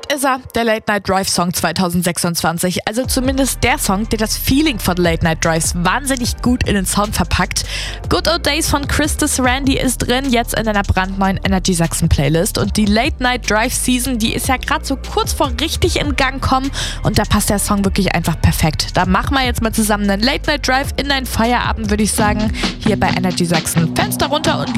ist er, der Late Night Drive Song 2026. Also zumindest der Song, der das Feeling von Late Night Drives wahnsinnig gut in den Sound verpackt. Good Old Days von Christus Randy ist drin, jetzt in einer brandneuen Energy Sachsen Playlist. Und die Late Night Drive Season, die ist ja gerade so kurz vor richtig in Gang kommen. Und da passt der Song wirklich einfach perfekt. Da machen wir jetzt mal zusammen einen Late Night Drive in deinen Feierabend, würde ich sagen. Hier bei Energy Sachsen. Fenster runter und